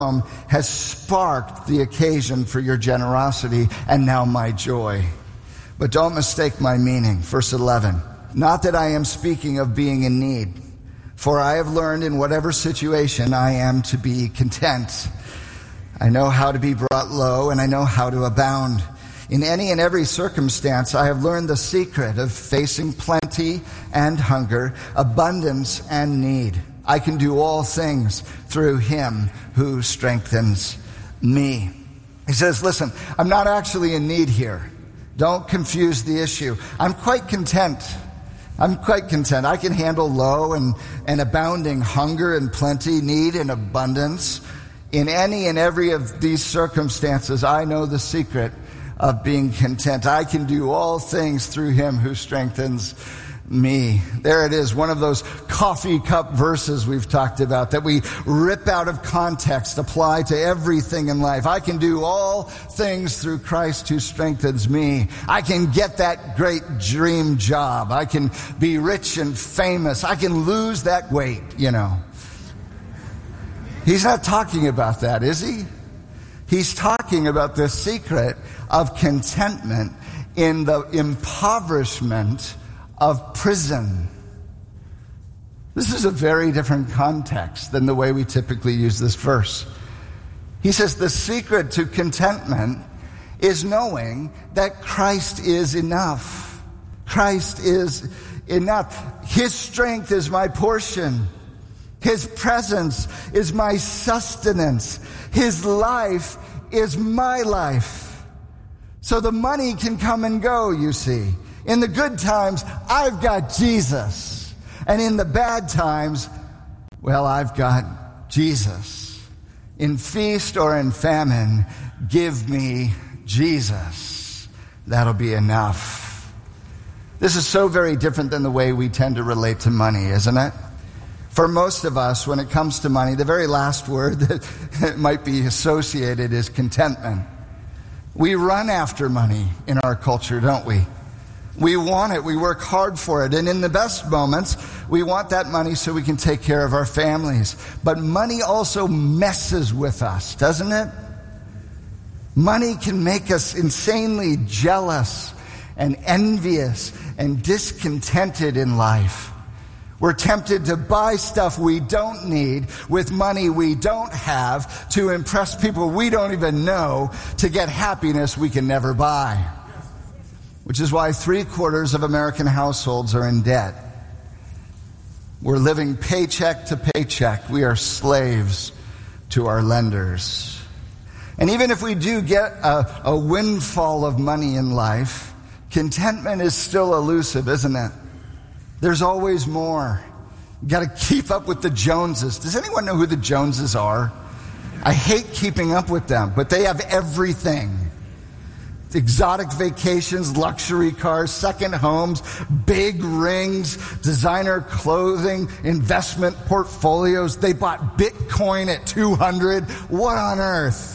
has sparked the occasion for your generosity and now my joy. But don't mistake my meaning. Verse 11. Not that I am speaking of being in need, for I have learned in whatever situation I am to be content. I know how to be brought low, and I know how to abound. In any and every circumstance, I have learned the secret of facing plenty and hunger, abundance and need. I can do all things through him who strengthens me. He says, listen, I'm not actually in need here. Don't confuse the issue. I'm quite content. I can handle low and abounding hunger and plenty, need and abundance. In any and every of these circumstances, I know the secret of being content. I can do all things through him who strengthens me. There it is, one of those coffee cup verses we've talked about that we rip out of context, apply to everything in life. I can do all things through Christ who strengthens me. I can get that great dream job. I can be rich and famous. I can lose that weight, He's not talking about that, is he? He's talking about the secret of contentment in the impoverishment of prison. This is a very different context than the way we typically use this verse. He says the secret to contentment is knowing that Christ is enough. Christ is enough. His strength is my portion. His presence is my sustenance. His life is my life. So the money can come and go, you see. In the good times, I've got Jesus. And in the bad times, well, I've got Jesus. In feast or in famine, give me Jesus. That'll be enough. This is so very different than the way we tend to relate to money, isn't it? For most of us, when it comes to money, the very last word that might be associated is contentment. We run after money in our culture, don't we? We want it. We work hard for it. And in the best moments, we want that money so we can take care of our families. But money also messes with us, doesn't it? Money can make us insanely jealous and envious and discontented in life. We're tempted to buy stuff we don't need with money we don't have to impress people we don't even know to get happiness we can never buy. Which is why 3/4 of American households are in debt. We're living paycheck to paycheck. We are slaves to our lenders. And even if we do get a windfall of money in life, contentment is still elusive, isn't it? There's always more. You got to keep up with the Joneses. Does anyone know who the Joneses are? I hate keeping up with them, but they have everything. Exotic vacations, luxury cars, second homes, big rings, designer clothing, investment portfolios. They bought Bitcoin at 200. What on earth?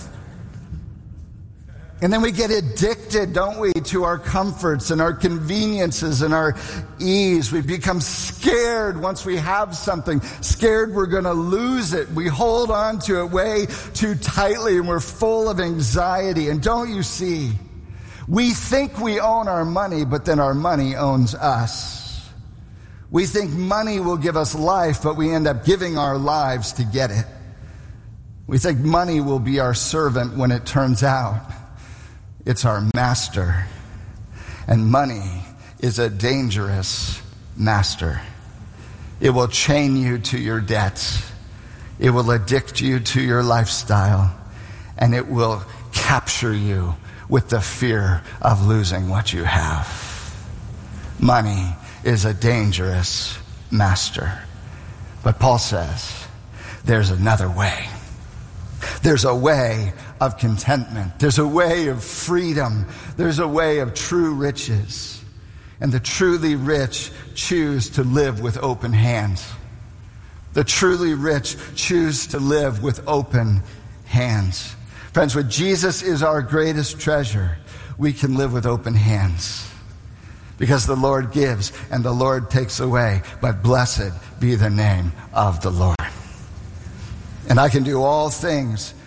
And then we get addicted, don't we, to our comforts and our conveniences and our ease. We become scared once we have something, scared we're going to lose it. We hold on to it way too tightly and we're full of anxiety. And don't you see, we think we own our money, but then our money owns us. We think money will give us life, but we end up giving our lives to get it. We think money will be our servant when it turns out it's our master. And money is a dangerous master. It will chain you to your debts. It will addict you to your lifestyle. And it will capture you with the fear of losing what you have. Money is a dangerous master. But Paul says, there's another way. There's a way of contentment. There's a way of freedom. There's a way of true riches. And the truly rich choose to live with open hands. The truly rich choose to live with open hands. Friends, when Jesus is our greatest treasure, we can live with open hands. Because the Lord gives and the Lord takes away. But blessed be the name of the Lord. And I can do all things